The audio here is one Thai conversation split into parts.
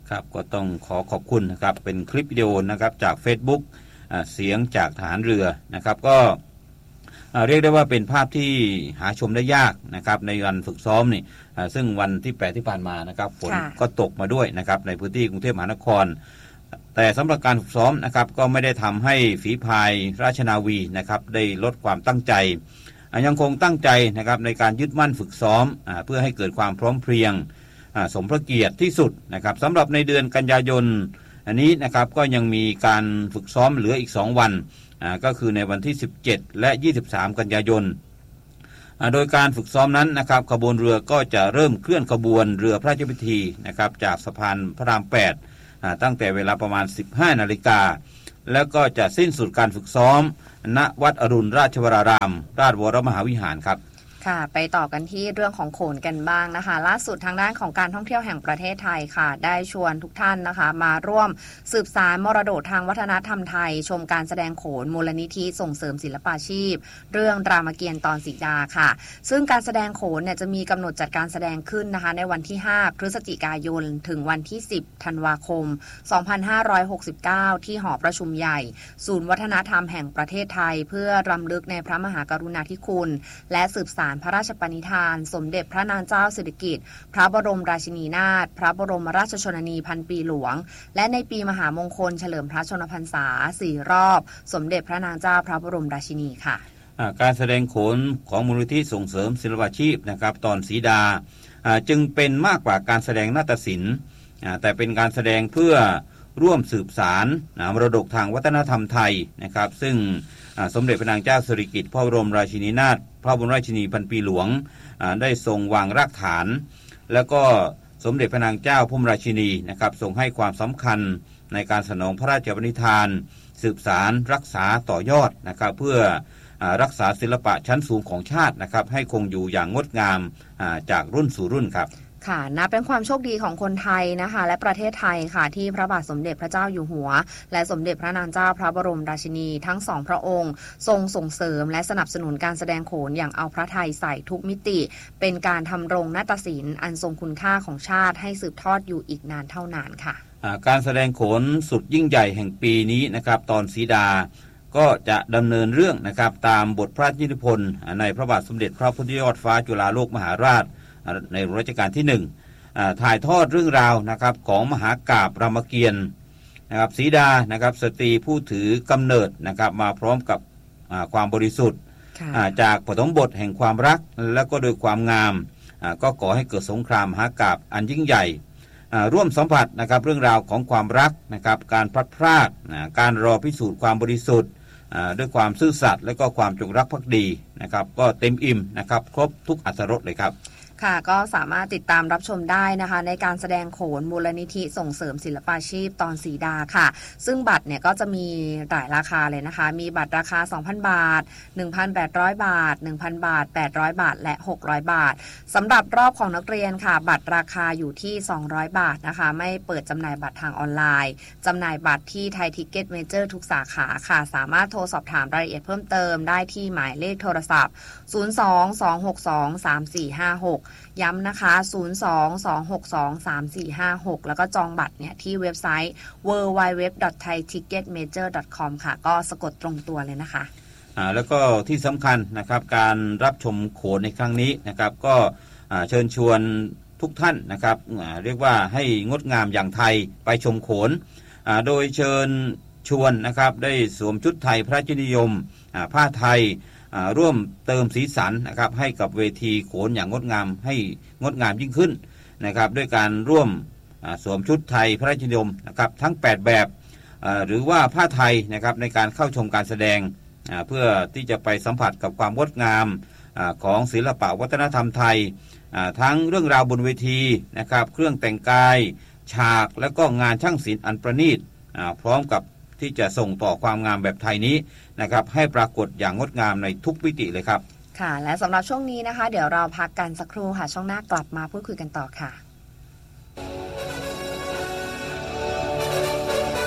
ครับก็ต้องขอบคุณนะครับเป็นคลิปวิดีโอนะครับจาก Facebook เสียงจากทหารเรือนะครับก็เรียกได้ว่าเป็นภาพที่หาชมได้ยากนะครับในวันฝึกซ้อมนี่ซึ่งวันที่8ที่ผ่านมานะครับฝนก็ตกมาด้วยนะครับในพื้นที่กรุงเทพมหานครแต่สำหรับการฝึกซ้อมนะครับก็ไม่ได้ทำให้ฝีพายราชนาวีนะครับได้ลดความตั้งใจยังคงตั้งใจนะครับในการยึดมั่นฝึกซ้อมเพื่อให้เกิดความพร้อมเพรียงสมพระเกียรติที่สุดนะครับสำหรับในเดือนกันยายนอันนี้นะครับก็ยังมีการฝึกซ้อมเหลืออีก2วันก็คือในวันที่17และ23กันยายนโดยการฝึกซ้อมนั้นนะครับขบวนเรือก็จะเริ่มเคลื่อนขบวนเรือพระราชพิธีนะครับจากสะพานพระราม8ตั้งแต่เวลาประมาณ 15 นาฬิกาแล้วก็จะสิ้นสุดการฝึกซ้อมณวัดอรุณราชวรารามราชวรมหาวิหารครับค่ะไปต่อกันที่เรื่องของโขนกันบ้างนะคะล่าสุดทางด้านของการท่องเที่ยวแห่งประเทศไทยค่ะได้ชวนทุกท่านนะคะมาร่วมสืบสานมรดกทางวัฒนธรรมไทยชมการแสดงโขนมูลนิธิส่งเสริมศิลปาชีพเรื่องรามเกียรติ์ตอนสีดาค่ะซึ่งการแสดงโขนเนี่ยจะมีกำหนดจัดการแสดงขึ้นนะคะในวันที่5พฤศจิกายนถึงวันที่10ธันวาคม2569ที่หอประชุมใหญ่ศูนย์วัฒนธรรมแห่งประเทศไทยเพื่อรำลึกในพระมหากรุณาธิคุณและสืบสานพระราชปณิธานสมเด็จพระนางเจ้าสิริกิติ์พระบรมราชินีนาถพระบรมราชชนนีพันปีหลวงและในปีมหามงคลเฉลิมพระชนมพรรษา4รอบสมเด็จพระนางเจ้าพระบรมราชินีค่ะการแสดงโขนของมูลนิธิส่งเสริมศิลปาชีพนะครับตอนสีดาจึงเป็นมากกว่าการแสดงนาฏศิลป์แต่เป็นการแสดงเพื่อร่วมสืบสานมรดกทางวัฒนธรรมไทยนะครับซึ่งสมเด็จพระนางเจ้าสิริกิติ์พระบรมราชินีนาถพระบรมราชินีพันปีหลวงได้ทรงวางรากฐานแล้วก็สมเด็จพระนางเจ้าพระบรมราชินีนะครับทรงให้ความสำคัญในการสนองพระราชปณิธานสืบสารรักษาต่อยอดนะครับเพื่อรักษาศิลปะชั้นสูงของชาตินะครับให้คงอยู่อย่างงดงามจากรุ่นสู่รุ่นครับค่ะนับเป็นความโชคดีของคนไทยนะคะและประเทศไทยค่ะที่พระบาทสมเด็จพระเจ้าอยู่หัวและสมเด็จพระนางเจ้าพระบรมราชินีทั้งสองพระองค์ทรงส่งเสริมและสนับสนุนการแสดงโขนอย่างเอาพระทัยใส่ทุกมิติเป็นการทำรงนาฏศิลป์อันทรงคุณค่าของชาติให้สืบทอดอยู่อีกนานเท่านานค่ะการแสดงโขนสุดยิ่งใหญ่แห่งปีนี้นะครับตอนสีดาก็จะดำเนินเรื่องนะครับตามบทพระราชนิพนธ์ในพระบาทสมเด็จพระพุทธยอดฟ้าจุฬาโลกมหาราชในรัชกาลที่1ถ่ายทอดเรื่องราวนะครับของมหากาพย์รามเกียรติ์นะครับสีดานะครับสตรีผู้ถือกำเนิดนะครับมาพร้อมกับความบริสุทธิ์จากปฐมบทแห่งความรักและก็โดยความงามก็ก่อให้เกิดสงครามมหากาพย์อันยิ่งใหญ่ร่วมสัมผัสนะครับเรื่องราวของความรักนะครับการพลัดพรากการรอพิสูจน์ความบริสุทธิ์ด้วยความซื่อสัตย์และก็ความจงรักภักดีนะครับก็เต็มอิ่มนะครับครบทุกอรรถรสเลยครับค่ะก็สามารถติดตามรับชมได้นะคะในการแสดงโขนมูลนิธิส่งเสริมศิลปาชีพตอนสีดาค่ะซึ่งบัตรเนี่ยก็จะมีหลายราคาเลยนะคะมีบัตรราคา 2,000 บาท 1,800 บาท 1,000 บาท 800 บาทและ600 บาทสำหรับรอบของนักเรียนค่ะบัตรราคาอยู่ที่200 บาทนะคะไม่เปิดจำหน่ายบัตรทางออนไลน์จำหน่ายบัตรที่ไทยทิกเก็ตเมเจอร์ทุกสาขาค่ะสามารถโทรสอบถามรายละเอียดเพิ่มเติมได้ที่หมายเลขโทรศัพท์02-262-3456ย้ำนะคะ02-262-3456แล้วก็จองบัตรเนี่ยที่เว็บไซต์ www.thaiticketmajor.com ค่ะก็สะกดตรงตัวเลยนะคะแล้วก็ที่สำคัญนะครับการรับชมโขนในครั้งนี้นะครับก็เชิญชวนทุกท่านนะครับเรียกว่าให้งดงามอย่างไทยไปชมโขนโดยเชิญชวนนะครับได้สวมชุดไทยพระราชนิยมผ้าไทยร่วมเติมสีสันนะครับให้กับเวทีโขนอย่างงดงามให้งดงามยิ่งขึ้นนะครับด้วยการร่วมสวมชุดไทยพระราชนิยมนะครับทั้ง8แบบหรือว่าผ้าไทยนะครับในการเข้าชมการแสดงเพื่อที่จะไปสัมผัสกับความงดงามของศิลปะวัฒนธรรมไทยทั้งเรื่องราวบนเวทีนะครับเครื่องแต่งกายฉากและก็งานช่างศิลป์อันประณีตพร้อมกับที่จะส่งต่อความงามแบบไทยนี้นะครับให้ปรากฏอย่างงดงามในทุกมิติเลยครับค่ะและสำหรับช่วงนี้นะคะเดี๋ยวเราพักกันสักครู่ค่ะช่วงหน้ากลับมาพูดคุยกันต่อค่ะ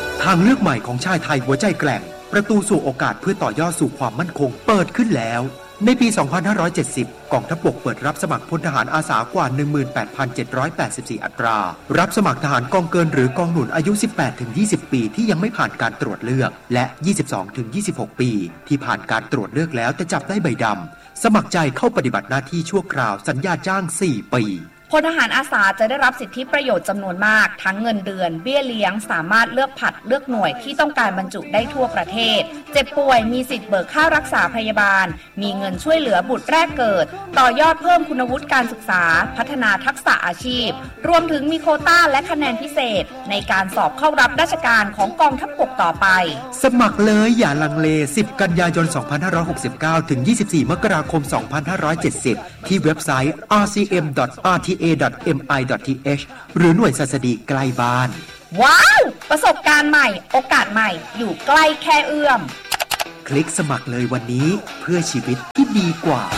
ทางเลือกใหม่ของชายไทยหัวใจแกร่งประตูสู่โอกาสเพื่อต่อยอดสู่ความมั่นคงเปิดขึ้นแล้วในปี 2570 กองทัพบกเปิดรับสมัครพลทหารอาสากว่า 18,784 อัตรา รับสมัครทหารกองเกินหรือกองหนุนอายุ 18-20 ปีที่ยังไม่ผ่านการตรวจเลือก และ 22-26 ปีที่ผ่านการตรวจเลือกแล้วแต่จับได้ใบดำ สมัครใจเข้าปฏิบัติหน้าที่ชั่วคราวสัญญาจ้าง 4 ปีพลทหารอาสาจะได้รับสิทธิประโยชน์จำนวนมากทั้งเงินเดือนเบี้ยเลี้ยงสามารถเลือกผัดเลือกหน่วยที่ต้องการบรรจุได้ทั่วประเทศเจ็บป่วยมีสิทธิ์เบิกค่ารักษาพยาบาลมีเงินช่วยเหลือบุตรแรกเกิดต่อยอดเพิ่มคุณวุฒิการศึกษาพัฒนาทักษะอาชีพรวมถึงมีโควต้าและคะแนนพิเศษในการสอบเข้ารับราชการของกองทัพบกต่อไปสมัครเลยอย่าลังเล10 กันยายน 2569 ถึง 24 มกราคม 2570 ที่เว็บไซต์ rcm.rta.mi.th หรือหน่วยศัสดีใกล้บ้านว้าวประสบการณ์ใหม่โอกาสใหม่อยู่ใกล้แค่เอื้อมคลิกสมัครเลยวันนี้เพื่อชีวิตที่ดีกว่า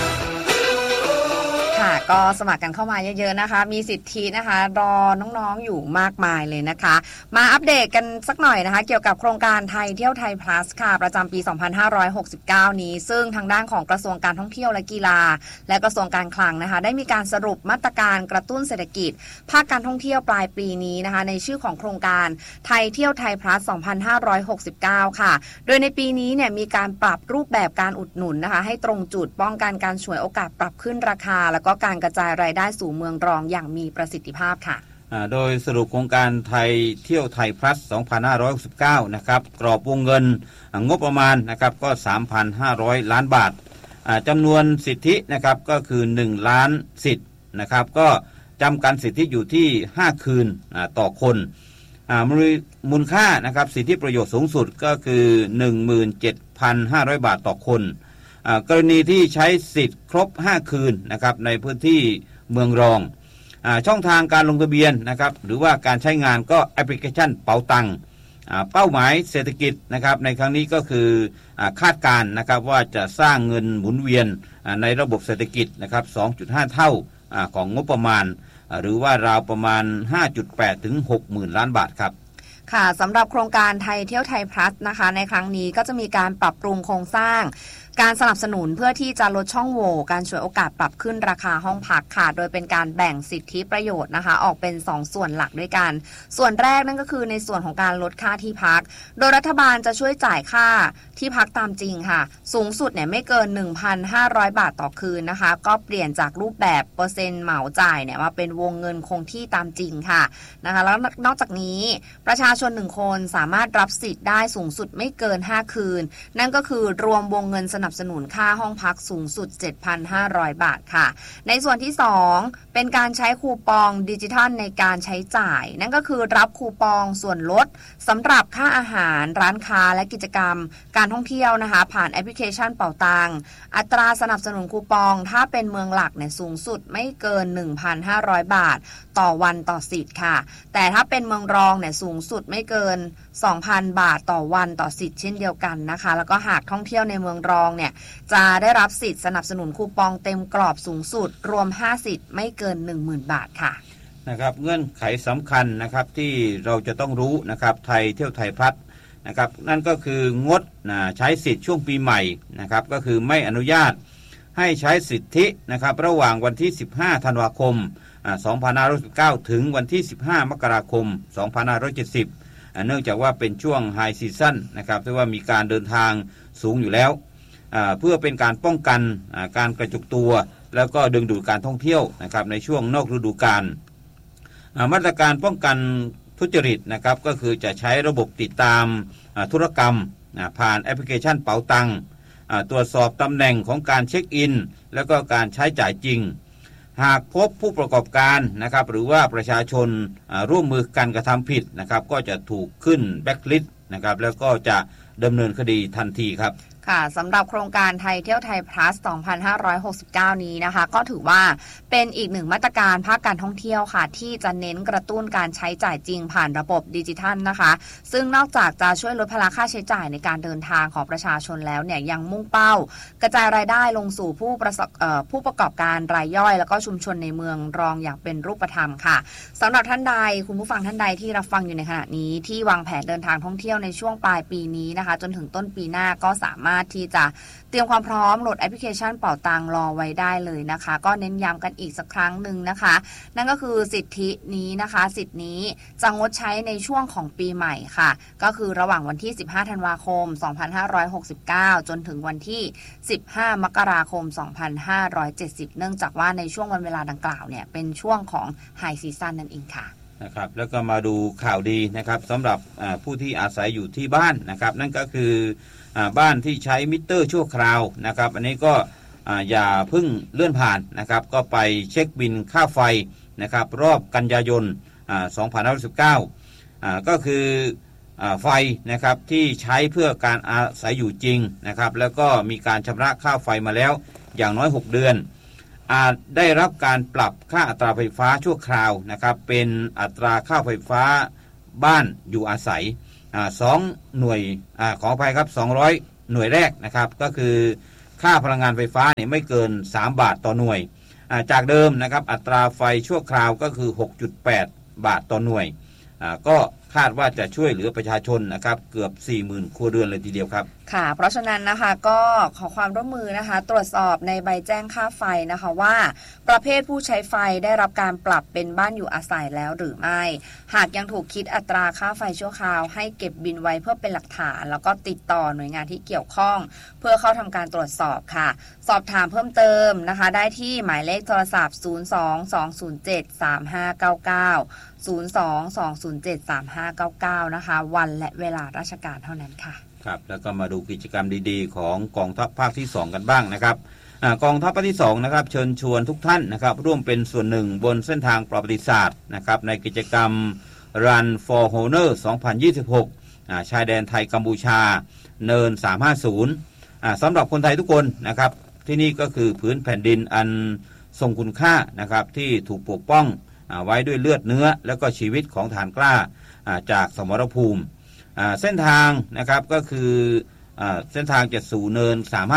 ค่ะก็สมัครกันเข้ามาเยอะๆนะคะมีสิทธินะคะรอน้องๆอยู่มากมายเลยนะคะมาอัปเดตกันสักหน่อยนะคะเกี่ยวกับโครงการไทยเที่ยวไทย plus ค่ะประจำปี 2569 นี้ซึ่งทางด้านของกระทรวงการท่องเที่ยวและกีฬาและกระทรวงการคลังนะคะได้มีการสรุปมาตรการกระตุ้นเศรษฐกิจภาคการท่องเที่ยวปลายปีนี้นะคะในชื่อของโครงการไทยเที่ยวไทย plus 2569 ค่ะโดยในปีนี้เนี่ยมีการปรับรูปแบบการอุดหนุนนะคะให้ตรงจุดป้องกันการฉวยโอกาสปรับขึ้นราคาแล้วก็การกระจายรายได้สู่เมืองรองอย่างมีประสิทธิภาพค่ะโดยสรุปโครงการไทยเที่ยวไทย plus 2569 นะครับกรอบวงเงินงบประมาณนะครับก็ 3,500 ล้านบาทจำนวนสิทธินะครับก็คือ1ล้านสิทธิ์นะครับก็จำกัดสิทธิอยู่ที่5คืนต่อคนมูลค่านะครับสิทธิประโยชน์สูงสุดก็คือ 17,500 บาทต่อคนกรณีที่ใช้สิทธิ์ครบ5คืนนะครับในพื้นที่เมืองรองช่องทางการลงทะเบียนนะครับหรือว่าการใช้งานก็แอปพลิเคชันเป๋าตังค์เป้าหมายเศรษฐกิจนะครับในครั้งนี้ก็คือคาดการณ์นะครับว่าจะสร้างเงินหมุนเวียนในระบบเศรษฐกิจนะครับ 2.5 เท่าของงบประมาณหรือว่าราวประมาณ 5.8 ถึง 60,000 ล้านบาทครับค่ะสำหรับโครงการไทยเที่ยวไทย plus นะคะในครั้งนี้ก็จะมีการปรับปรุงโครงสร้างการสนับสนุนเพื่อที่จะลดช่องโหว่การฉวยโอกาสปรับขึ้นราคาห้องพักค่ะโดยเป็นการแบ่งสิทธิประโยชน์นะคะออกเป็น2ส่วนหลักด้วยกันส่วนแรกนั่นก็คือในส่วนของการลดค่าที่พักโดยรัฐบาลจะช่วยจ่ายค่าที่พักตามจริงค่ะสูงสุดเนี่ยไม่เกิน 1,500 บาทต่อคืนนะคะก็เปลี่ยนจากรูปแบบเปอร์เซ็นต์เหมาจ่ายเนี่ยมาเป็นวงเงินคงที่ตามจริงค่ะนะคะแล้วนอกจากนี้ประชาชน1คนสามารถรับสิทธิ์ได้สูงสุดไม่เกิน5คืนนั่นก็คือรวมวงเงินสนับสนุนค่าห้องพักสูงสุด 7,500 บาทค่ะในส่วนที่2เป็นการใช้คูปองดิจิทัลในการใช้จ่ายนั่นก็คือรับคูปองส่วนลดสำหรับค่าอาหารร้านค้าและกิจกรรมการท่องเที่ยวนะคะผ่านแอปพลิเคชันเป๋าตังอัตราสนับสนุนคูปองถ้าเป็นเมืองหลักเนี่ยสูงสุดไม่เกิน 1,500 บาทต่อวันต่อสิทธิ์ค่ะแต่ถ้าเป็นเมืองรองเนี่ยสูงสุดไม่เกิน 2,000 บาทต่อวันต่อสิทธิ์เช่นเดียวกันนะคะแล้วก็หากท่องเที่ยวในเมืองรองเนี่ยจะได้รับสิทธิ์สนับสนุนคูปองเต็มกรอบสูงสุดรวม5สิทธิ์ไม่เกิน 10,000 บาทค่ะนะครับเงื่อนไขสำคัญนะครับที่เราจะต้องรู้นะครับไทยเที่ยวไทยพลัสนะครับนั่นก็คืองดใช้สิทธิ์ช่วงปีใหม่นะครับก็คือไม่อนุญาตให้ใช้สิทธินะครับระหว่างวันที่15ธันวาคม2519ถึงวันที่15มกราคม2570เนื่องจากว่าเป็นช่วงไฮซีซั่นนะครับที่ว่ามีการเดินทางสูงอยู่แล้วเพื่อเป็นการป้องกันการกระจุกตัวแล้วก็ดึงดูดการท่องเที่ยวนะครับในช่วงนอกฤดูกาลมาตรการป้องกันทุจริตนะครับก็คือจะใช้ระบบติดตามธุรกรรมผ่านแอปพลิเคชันเป๋าตังตรวจสอบตำแหน่งของการเช็คอินแล้วก็การใช้จ่ายจริงหากพบผู้ประกอบการนะครับหรือว่าประชาชนร่วมมือกันกระทำผิดนะครับก็จะถูกขึ้นแบ็คลิสต์นะครับแล้วก็จะดำเนินคดีทันทีครับค่ะสำหรับโครงการไทยเที่ยวไทย plus 2569 นี้นะคะก็ถือว่าเป็นอีกหนึ่งมาตรการภาคการท่องเที่ยวค่ะที่จะเน้นกระตุ้นการใช้จ่ายจริงผ่านระบบดิจิทัลนะคะซึ่งนอกจากจะช่วยลดภาระค่าใช้จ่ายในการเดินทางของประชาชนแล้วเนี่ยยังมุ่งเป้ากระจายรายได้ลงสู่ผู้ประกอบการรายย่อยแล้วก็ชุมชนในเมืองรองอย่างเป็นรูปธรรมค่ะสำหรับท่านใดคุณผู้ฟังท่านใดที่รับฟังอยู่ในขณะนี้ที่วางแผนเดินทางท่องเที่ยวในช่วงปลายปีนี้นะคะจนถึงต้นปีหน้าก็สามารถารถที่จะเตรียมความพร้อมโหลดแอปพลิเคชันเป๋าตังรอไว้ได้เลยนะคะก็เน้นย้ำกันอีกสักครั้งหนึ่งนะคะนั่นก็คือสิทธินี้นะคะสิทธินี้จะงดใช้ในช่วงของปีใหม่ค่ะก็คือระหว่างวันที่15ธันวาคม2569จนถึงวันที่15มกราคม2570เนื่องจากว่าในช่วงวันเวลาดังกล่าวเนี่ยเป็นช่วงของไฮซีซั่นนั่นเองค่ะนะครับแล้วก็มาดูข่าวดีนะครับสำหรับผู้ที่อาศัยอยู่ที่บ้านนะครับนั่นก็คือบ้านที่ใช้มิเตอร์ชั่วคราวนะครับอันนี้ก็อย่าเพิ่งเลื่อนผ่านนะครับก็ไปเช็คบิลค่าไฟนะครับรอบกันยายน2519ก็คือไฟนะครับที่ใช้เพื่อการอาศัยอยู่จริงนะครับแล้วก็มีการชำระค่าไฟมาแล้วอย่างน้อย6เดือนอาจได้รับการปรับค่าอัตราไฟฟ้าชั่วคราวนะครับเป็นอัตราค่าไฟฟ้าบ้านอยู่อาศัย2หน่วยขออภัยครับ200หน่วยแรกนะครับก็คือค่าพลังงานไฟฟ้าเนี่ยไม่เกิน3บาทต่อหน่วยจากเดิมนะครับอัตราไฟชั่วคราวก็คือ 6.8 บาทต่อหน่วยก็คาดว่าจะช่วยเหลือประชาชนนะครับเกือบ 40,000 ครัวเรือนเลยทีเดียวครับค่ะเพราะฉะนั้นนะคะก็ขอความร่วมมือนะคะตรวจสอบในใบแจ้งค่าไฟนะคะว่าประเภทผู้ใช้ไฟได้รับการปรับเป็นบ้านอยู่อาศัยแล้วหรือไม่หากยังถูกคิดอัตราค่าไฟชั่วคราวให้เก็บบินไว้เพื่อเป็นหลักฐานแล้วก็ติดต่อหน่วยงานที่เกี่ยวข้องเพื่อเข้าทำการตรวจสอบค่ะสอบถามเพิ่มเติมนะคะได้ที่หมายเลขโทรศัพท์02-207-3599 02-207-3599 นะคะวันและเวลาราชการเท่านั้นค่ะครับแล้วก็มาดูกิจกรรมดีๆของกองทัพภาคที่2กันบ้างนะครับกองทัพภาคที่2นะครับเชิญชวนทุกท่านนะครับร่วมเป็นส่วนหนึ่งบนเส้นทางประวัติศาสตร์นะครับในกิจกรรม Run for Honor 2026ชายแดนไทยกัมพูชาเนิน350สำหรับคนไทยทุกคนนะครับที่นี่ก็คือพื้นแผ่นดินอันทรงคุณค่านะครับที่ถูกปกป้องไว้ด้วยเลือดเนื้อแล้วก็ชีวิตของทหารกล้าจากสมรภูมิเส้นทางนะครับก็คือเส้นทางจะสู่เนิน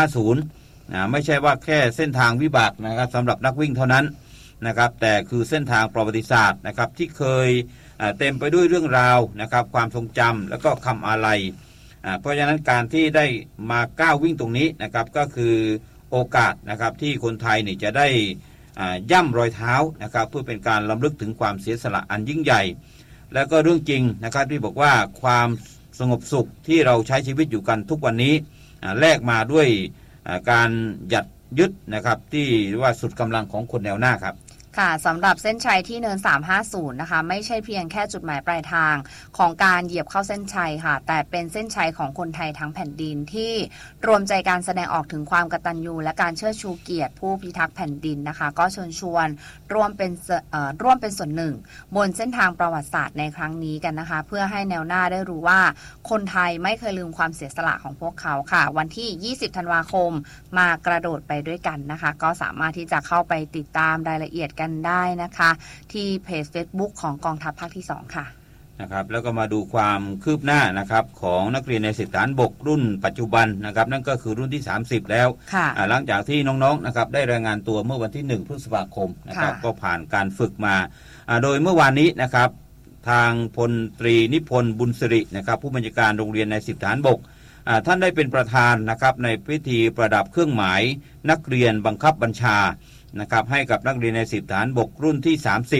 350ไม่ใช่ว่าแค่เส้นทางวิบากนะครับสำหรับนักวิ่งเท่านั้นนะครับแต่คือเส้นทางประวัติศาสตร์นะครับที่เคยเต็มไปด้วยเรื่องราวนะครับความทรงจำแล้วก็คำอาลัยเพราะฉะนั้นการที่ได้มาก้าววิ่งตรงนี้นะครับก็คือโอกาสนะครับที่คนไทยนี่จะได้ย่ำรอยเท้านะครับเพื่อเป็นการรำลึกถึงความเสียสละอันยิ่งใหญ่แล้วก็เรื่องจริงนะครับที่บอกว่าความสงบสุขที่เราใช้ชีวิตอยู่กันทุกวันนี้แลกมาด้วยการหยัดยึดนะครับที่ว่าสุดกำลังของคนแนวหน้าครับค่ะสำหรับเส้นชัยที่เนิน350นะคะไม่ใช่เพียงแค่จุดหมายปลายทางของการเหยียบเข้าเส้นชัยค่ะแต่เป็นเส้นชัยของคนไทยทั้งแผ่นดินที่รวมใจการแสดงออกถึงความกตัญญูและการเชิดชูเกียรติผู้พิทักษ์แผ่นดินนะคะก็เชิญชวนร่วมเป็นส่วนหนึ่งบนเส้นทางประวัติศาสตร์ในครั้งนี้กันนะคะเพื่อให้แนวหน้าได้รู้ว่าคนไทยไม่เคยลืมความเสียสละของพวกเขาค่ะวันที่20ธันวาคมมากระโดดไปด้วยกันนะคะก็สามารถที่จะเข้าไปติดตามรายละเอียดกันได้นะคะที่เพจ Facebook ของกองทัพภาคที่2ค่ะนะครับแล้วก็มาดูความคืบหน้านะครับของนักเรียนใน10ทหารบกรุ่นปัจจุบันนะครับนั่นก็คือรุ่นที่30แล้วหลังจากที่น้องๆนะครับได้รายงานตัวเมื่อวันที่1พฤษภาคมนะครับก็ผ่านการฝึกมาโดยเมื่อวานนี้นะครับทางพลตรีนิพนธ์บุญสิรินะครับผู้บัญชาการโรงเรียนใน10ทหารบกท่านได้เป็นประธานนะครับในพิธีประดับเครื่องหมายนักเรียนบังคับบัญชานะครับให้กับนักเรียนใน10ทหารบกรุ่นที่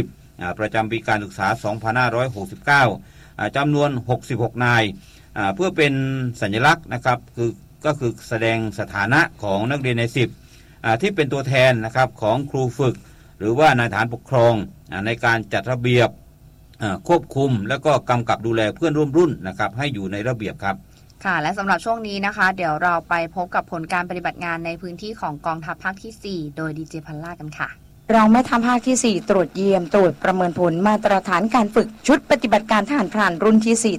30ประจำปีการศึกษา2569จำนวน66นายเพื่อเป็นสัญลักษณ์นะครับก็คือแสดงสถานะของนักเรียนใน10ที่เป็นตัวแทนนะครับของครูฝึกหรือว่านายทหารปกครองในการจัดระเบียบควบคุมแล้วก็กำกับดูแลเพื่อนร่วมรุ่นนะครับให้อยู่ในระเบียบครับค่ะและสำหรับช่วงนี้นะคะเดี๋ยวเราไปพบกับผลการปฏิบัติงานในพื้นที่ของกองทัพภาคที่4โดยดีเจพัลล่ากันค่ะรองแม่ทัพภาคที่4ตรวจเยี่ยมตรวจประเมินผลมาตรฐานการฝึกชุดปฏิบัติการทหารพรานรุ่นที่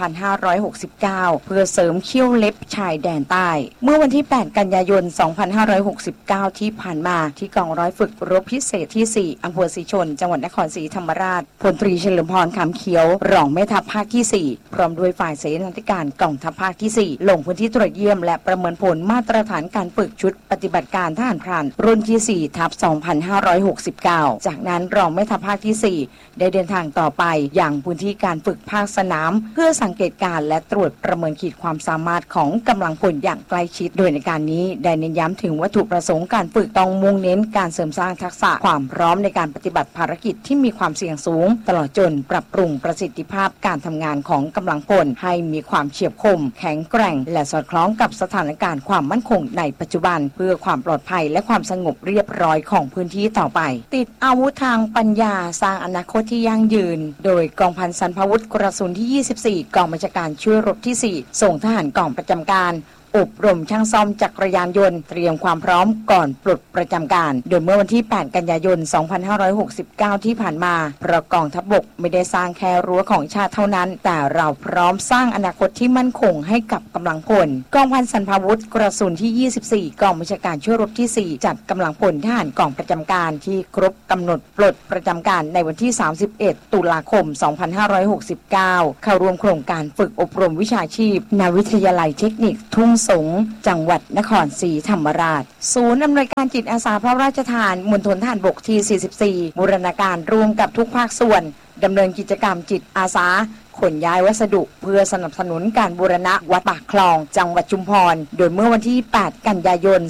4/2569เพื่อเสริมเขี้ยวเล็บชายแดนใต้เมื่อวันที่8กันยายน2569ที่ผ่านมาที่กองร้อยฝึกรบพิเศษที่4อำเภอศรีชนจังหวัดนครศรีธรรมราชพลตรีเฉลิมพรขำเขียวรองแม่ทัพภาคที่4พร้อมด้วยฝ่ายเสนาธิการกองทัพภาคที่4ลงพื้นที่ตรวจเยี่ยมและประเมินผลมาตรฐานการฝึกชุดปฏิบัติการทหารพรานรุ่นที่4/2569 2569 จากนั้นรองแม่ทัพภาคที่ 4 ได้เดินทางต่อไปอย่างพื้นที่การฝึกภาคสนามเพื่อสังเกตการณ์และตรวจประเมินขีดความสามารถของกำลังพลอย่างใกล้ชิดโดยในการนี้ได้เน้นย้ำถึงวัตถุประสงค์การฝึกต้องมุ่งเน้นการเสริมสร้างทักษะความพร้อมในการปฏิบัติภารกิจที่มีความเสี่ยงสูงตลอดจนปรับปรุงประสิทธิภาพการทำงานของกำลังพลให้มีความเฉียบคมแข็งแกร่งและสอดคล้องกับสถานการณ์ความมั่นคงในปัจจุบันเพื่อความปลอดภัยและความสงบเรียบร้อยของพื้นที่ต่อไปติดอาวุธทางปัญญาสร้างอนาคตที่ยั่งยืนโดยกองพันสรรพาวุธกระสุนที่ 24 กองบัญชาการช่วยรบที่ 4 ส่งทหารกองประจำการอบรมช่างซ่อมจักรยานยนต์เตรียมความพร้อมก่อนปลดประจำการโดยเมื่อวันที่ 8 กันยายน 2569 ที่ผ่านมาเพราะกองทัพบกไม่ได้สร้างแค่รั้วของชาติเท่านั้นแต่เราพร้อมสร้างอนาคตที่มั่นคงให้กับกำลังพลกองพันสรรพาวุธกระสุนที่ 24 กองบัญชาการช่วยรบที่ 4 จัดกำลังพลทหารกองประจำการที่ครบกำหนดปลดประจำการในวันที่ 31 ตุลาคม 2569 เข้าร่วมโครงการฝึกอบรมวิชาชีพณวิทยาลัยเทคนิคทุ่งสงจังหวัดนครศรีธรรมราชศูนย์อำนวยการจิตอาสาพระราชทานมณฑลทหารบกที่ 44 บูรณาการร่วมกับทุกภาคส่วนดำเนินกิจกรรมจิตอาสาขนย้ายวัสดุเพื่อสนับสนุนการบูรณะวัดปากคลองจังหวัดชุมพรโดยเมื่อวันที่ 8 กันยายน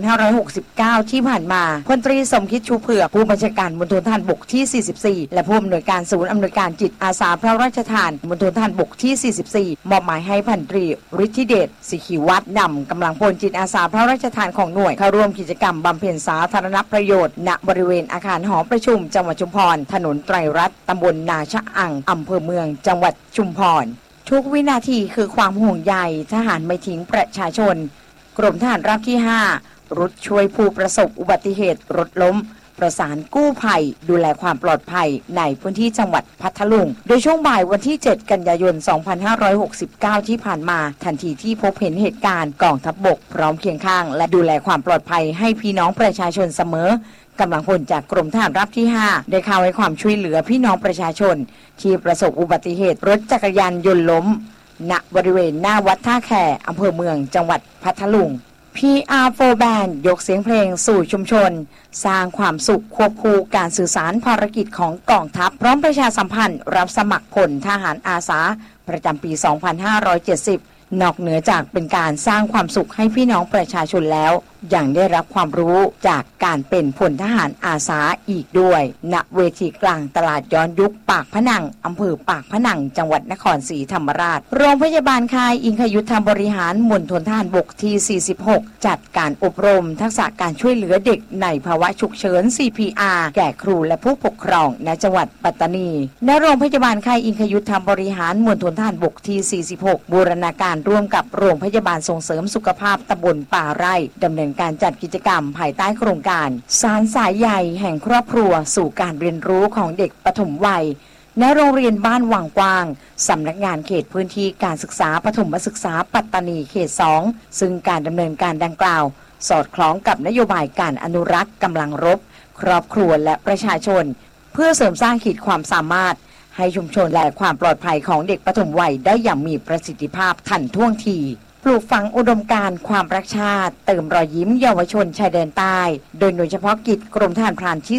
2569 ที่ผ่านมาพลตรีสมคิดชูเผือกผู้บัญชาการมณฑลทหารบกที่ 44 และผู้อำนวยการศูนย์อำนวยการจิตอาสาพระราชทานมณฑลทหารบกที่ 44 มอบหมายให้พันตรีฤทธิเดชสิขิวัฒน์นำกำลังพลจิตอาสาพระราชทานของหน่วยเข้าร่วมกิจกรรมบำเพ็ญสาธารณประโยชน์ณบริเวณอาคารหอประชุมจังหวัดชุมพรถนนไตรรัตน์ตำบลนาชะอั่งอำเภอเมืองจังหวัดชุมพรทุกวินาทีคือความห่วงใยทหารไม่ทิ้งประชาชนกรมทหารราบที่ 5 รุดช่วยผู้ประสบอุบัติเหตุรถล้มประสานกู้ภัยดูแลความปลอดภัยในพื้นที่จังหวัดพัทลุงโดยช่วงบ่ายวันที่ 7 กันยายน 2569 ที่ผ่านมาทันทีที่พบเห็นเหตุการณ์กองทัพบกพร้อมเคียงข้างและดูแลความปลอดภัยให้พี่น้องประชาชนเสมอกำลังพลจากกรมทหารราบที่ 5 ได้เข้าให้ความช่วยเหลือพี่น้องประชาชนที่ประสบอุบัติเหตุรถจักรยานยนต์ล้มณบริเวณหน้าวัดท่าแขอำเภอเมืองจังหวัดพัทลุง PR4 Band ยกเสียงเพลงสู่ชุมชนสร้างความสุขควบคู่การสื่อสารภารกิจของกองทัพพร้อมประชาสัมพันธ์รับสมัครพลทหารอาสาประจำปี 2570 นอกเหนือจากเป็นการสร้างความสุขให้พี่น้องประชาชนแล้วยังได้รับความรู้จากการเป็นพลทหารอาสาอีกด้วยณเวทีกลางตลาดย้อนยุคปากพนังอำเภอปากพนังจังหวัดนครศรีธรรมราชโรงพยาบาลค่ายอิงคยุทธบริหารมณฑลทหารบกที่ 46 จัดการอบรมทักษะการช่วยเหลือเด็กในภาวะฉุกเฉิน CPR แก่ครูและผู้ปกครองณจังหวัดปัตตานีณโรงพยาบาลค่ายอิงคยุทธบริหารมณฑลทหารบกที่ 46 บูรณาการร่วมกับโรงพยาบาลส่งเสริมสุขภาพตำบลป่าไร่ดำเนินการจัดกิจกรรมภายใต้โครงการสารสายใยแห่งครอบครัวสู่การเรียนรู้ของเด็กปฐมวัยณโรงเรียนบ้านวังกว้างสำนักงานเขตพื้นที่การศึกษาปฐมศึกษาปัตตานีเขต 2ซึ่งการดำเนินการดังกล่าวสอดคล้องกับนโยบายการอนุรักษ์กำลังรบครอบครัวและประชาชนเพื่อเสริมสร้างขีดความสามารถให้ชุมชนและความปลอดภัยของเด็กปฐมวัยได้อย่างมีประสิทธิภาพทันท่วงทีปลูกฝังอุดมการณ์ความรักชาติเติมรอยยิ้มเยาวชนชายแดนใต้โดยเฉพาะกิจกรมทหารพรานที่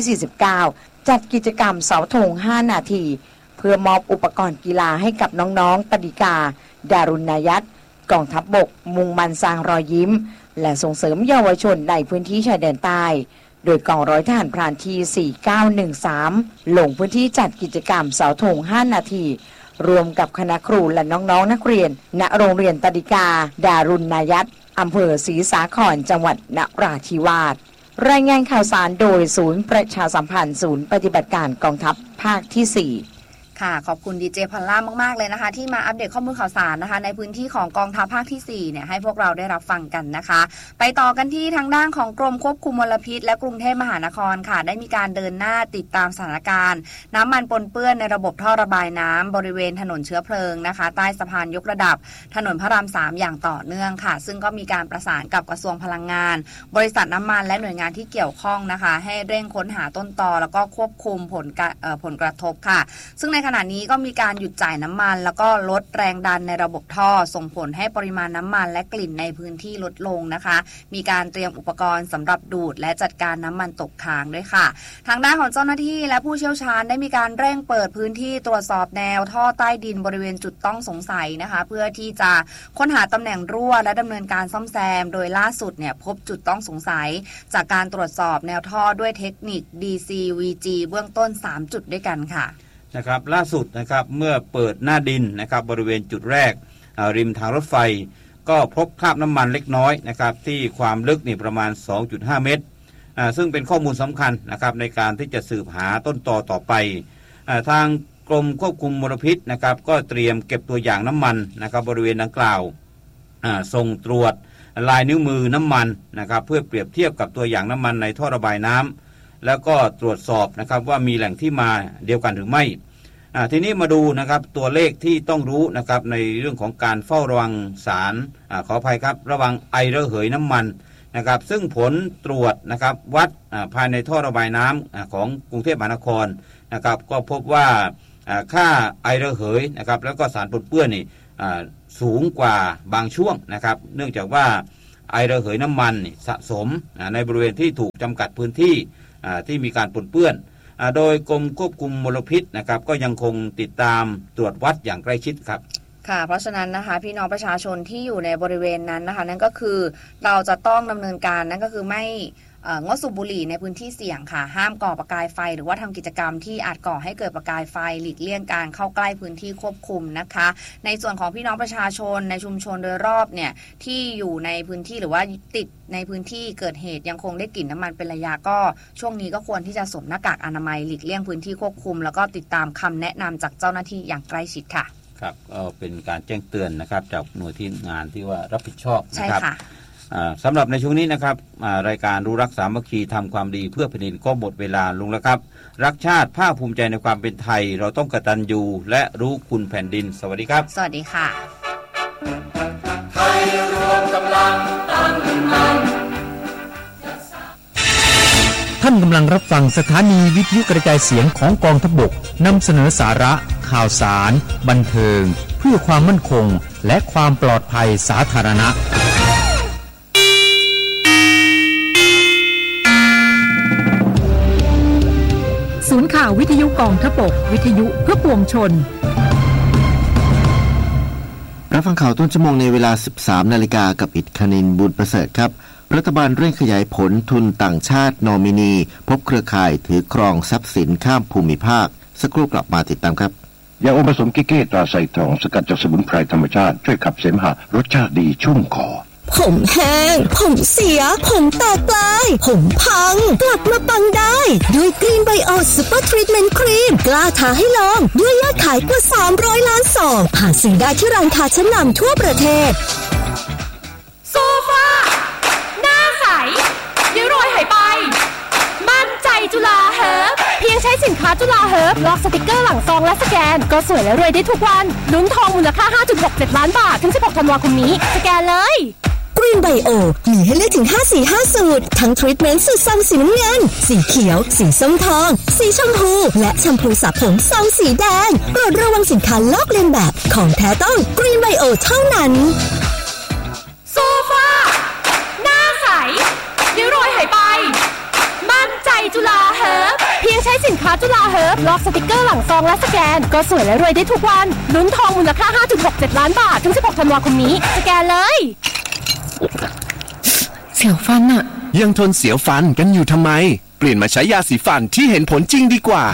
49 จัดกิจกรรมเสาธง 5 นาทีเพื่อมอบอุปกรณ์กีฬาให้กับน้องๆตดิกาดารุณายัตกองทัพบกมุ่งมั่นสร้างรอยยิ้มและส่งเสริมเยาวชนในพื้นที่ชายแดนใต้โดยกองร้อยทหารพรานที่ 4913 ลงพื้นที่จัดกิจกรรมเสาธง 5 นาทีรวมกับคณะครูและน้องๆนักเรียนณโรงเรียนตดิกาดารุณายัตอำเภอศรีสาครจังหวัดนราธิวาสรายงานข่าวสารโดยศูนย์ประชาสัมพันธ์ศูนย์ปฏิบัติการกองทัพภาคที่ 4 ค่ะขอบคุณดีเจพัลล่ามากๆเลยนะคะที่มาอัปเดตข้อมูลข่าวสารนะคะในพื้นที่ของกองทัพภาคที่4เนี่ยให้พวกเราได้รับฟังกันนะคะไปต่อกันที่ทางด้านของกรมควบคุมมลพิษและกรุงเทพมหานครค่ะได้มีการเดินหน้าติดตามสถานการณ์น้ำมันปนเปื้อนในระบบท่อระบายน้ำบริเวณถนนเชื้อเพลิงนะคะใต้สะพานยกระดับถนนพระราม 3อย่างต่อเนื่องค่ะซึ่งก็มีการประสานกับกระทรวงพลังงานบริษัทน้ำมันและหน่วยงานที่เกี่ยวข้องนะคะให้เร่งค้นหาต้นตอแล้วก็ควบคุมผลกระทบค่ะซึ่งในขณะนี้ก็มีการหยุดจ่ายน้ำมันแล้วก็ลดแรงดันในระบบท่อส่งผลให้ปริมาณน้ำมันและกลิ่นในพื้นที่ลดลงนะคะมีการเตรียมอุปกรณ์สำหรับดูดและจัดการน้ำมันตกค้างด้วยค่ะทางด้านของเจ้าหน้าที่และผู้เชี่ยวชาญได้มีการเร่งเปิดพื้นที่ตรวจสอบแนวท่อใต้ดินบริเวณจุดต้องสงสัยนะคะเพื่อที่จะค้นหาตำแหน่งรั่วและดำเนินการซ่อมแซมโดยล่าสุดเนี่ยพบจุดต้องสงสัยจากการตรวจสอบแนวท่อด้วยเทคนิค DCVG เบื้องต้น3จุดด้วยกันค่ะนะครับล่าสุดนะครับเมื่อเปิดหน้าดินนะครับบริเวณจุดแรกริมทางรถไฟก็พบคราบน้ำมันเล็กน้อยนะครับที่ความลึกนี่ประมาณ 2.5 เมตรซึ่งเป็นข้อมูลสำคัญนะครับในการที่จะสืบหาต้นตอต่อไปทางกรมควบคุมมลพิษนะครับก็เตรียมเก็บตัวอย่างน้ำมันนะครับบริเวณดังกล่าวส่งตรวจลายนิ้วมือน้ำมันนะครับเพื่อเปรียบเทียบกับตัวอย่างน้ำมันในท่อระบายน้ำแล้วก็ตรวจสอบนะครับว่ามีแหล่งที่มาเดียวกันหรือไม่ทีนี้มาดูนะครับตัวเลขที่ต้องรู้นะครับในเรื่องของการเฝ้าระวังสารขออภัยครับระวังไอระเหยน้ำมันนะครับซึ่งผลตรวจนะครับวัดภายในท่อระบายน้ำของกรุงเทพมหานครนะครับก็พบว่าค่าไอระเหยนะครับแล้วก็สารปนเปื้อนนี่สูงกว่าบางช่วงนะครับเนื่องจากว่าไอระเหยน้ำมันสะสมในบริเวณที่ถูกจำกัดพื้นที่ที่มีการปนเปื้อนโดยกรมควบคุมมลพิษนะครับก็ยังคงติดตามตรวจวัดอย่างใกล้ชิดครับค่ะเพราะฉะนั้นนะคะพี่น้องประชาชนที่อยู่ในบริเวณนั้นนะคะนั่นก็คือเราจะต้องดำเนินการนั่นก็คือไม่งดสูบบุหรี่ในพื้นที่เสี่ยงค่ะห้ามก่อประกายไฟหรือว่าทำกิจกรรมที่อาจก่อให้เกิดประกายไฟหลีกเลี่ยงการเข้าใกล้พื้นที่ควบคุมนะคะในส่วนของพี่น้องประชาชนในชุมชนโดยรอบเนี่ยที่อยู่ในพื้นที่หรือว่าติดในพื้นที่เกิดเหตุยังคงได้กลิ่นน้ำมันเป็นระยะก็ช่วงนี้ก็ควรที่จะสวมหน้ากากอนามัยหลีกเลี่ยงพื้นที่ควบคุมแล้วก็ติดตามคำแนะนำจากเจ้าหน้าที่อย่างใกล้ชิดค่ะครับก็เป็นการแจ้งเตือนนะครับจากหน่วยที่งานที่ว่ารับผิดชอบนะครับสำหรับในช่วงนี้นะครับรายการรู้รักสามัคคีทำความดีเพื่อแผ่นดินก็หมดเวลาลงแล้วครับรักชาติภาคภูมิใจในความเป็นไทยเราต้องกตัญญูและรู้คุณแผ่นดินสวัสดีครับสวัสดีค่ะไทยรวมกำลังตั้งมั่นท่านกำลังรับฟังสถานีวิทยุกระจายเสียงของกองทัพบกนำเสนอสาระข่าวสารบันเทิงเพื่อความมั่นคงและความปลอดภัยสาธารณะศูนย์ข่าววิทยุกองทัพบกวิทยุเพื่อปวงชนรับฟังข่าวต้นชั่วโมงในเวลา 13 นาฬิกากับอิทคณินบุญประเสริฐครับรัฐบาลเร่งขยายผลทุนต่างชาตินอมินีพบเครือข่ายถือครองทรัพย์สินข้ามภูมิภาคสักครู่กลับมาติดตามครับยาอมผสมเก้ตราไซทองสกัดจากสมุนไพรธรรมชาติช่วยขับเสมหะรสชาติดีชุ่มคอผมแห้งผมเสียผมแตกปลายผมพังกลับมาปังได้ด้วยกรีนไบโอซูเปอร์ทรีทเมนต์ครีมกล้าท้าให้ลองด้วยยอดขายกว่า300 ล้านซองหาซื้อได้ที่ร้านค้าชั้นนำทั่วประเทศโซฟาหน้าใสริ้วรอยหายไปมั่นใจจุฬาเฮิร์บเพียงใช้สินค้าจุฬาเฮิร์บลอกสติกเกอร์หลังซองและสแกนก็สวยและรวยได้ทุกวันลุ้นทองมูลค่า 5.67 ล้านบาทถึง16 ธันวาคมนี้สแกนเลยกรีนไบโอมีให้เลือกถึง5 สูตรทั้งทรีทเมนต์สูตรซองสีน้ำเงินสีเขียวสีส้มทองสีชมพูและแชมพูสระผมซองสีแดงโปรดระวังสินค้าลอกเลียนแบบของแท้ต้องกรีนไบโอเท่านั้นโซฟาหน้าใสริ้วรอยหายไปมั่นใจจุฬาเฮิร์บเพียงใช้สินค้าจุฬาเฮิร์บลอกสติกเกอร์หลังซองและสแกนก็สวยและรวยได้ทุกวันลุ้นทองมูลค่า 5.67 ล้านบาทถึง16 ธันวาคมนี้สแกนเลยเสียวฟันอะยังทนเสียวฟันกันอยู่ทำไมเปลี่ยนมาใช้ยาสีฟันที่เห็นผลจริงดีกว่า